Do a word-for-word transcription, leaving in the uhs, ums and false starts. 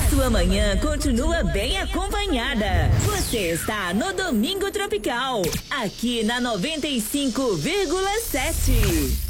sua manhã continua bem acompanhada. Você está no Domingo Tropical, aqui na noventa e cinco vírgula sete.